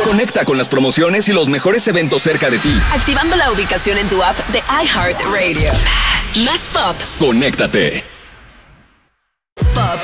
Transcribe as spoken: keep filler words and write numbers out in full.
Conecta con las promociones y los mejores eventos cerca de ti. Activando la ubicación en tu app de iHeartRadio. Más pop. Conéctate. Pop.